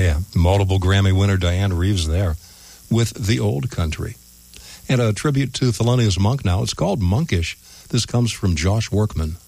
yeah. Multiple Grammy winner Diane Reeves there with The Old Country. And a tribute to Thelonious Monk now. It's called Monkish. This comes from Josh Workman.